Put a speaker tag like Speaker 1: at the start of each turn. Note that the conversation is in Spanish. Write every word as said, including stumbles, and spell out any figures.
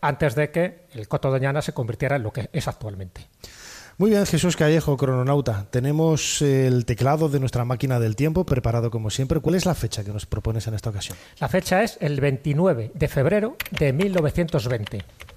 Speaker 1: antes de que el Coto de Doñana se convirtiera en lo que es actualmente.
Speaker 2: Muy bien, Jesús Callejo, crononauta. Tenemos el teclado de nuestra máquina del tiempo preparado como siempre. ¿Cuál es la fecha que nos propones en esta ocasión?
Speaker 1: La fecha es el veintinueve de febrero de mil novecientos veinte.